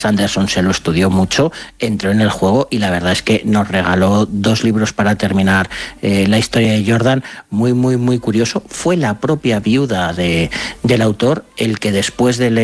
Sanderson se lo estudió mucho, entró en el juego y la verdad es que nos regaló 2 libros para terminar la historia de Jordan, muy curioso. Fue la propia viuda del autor el que después de leer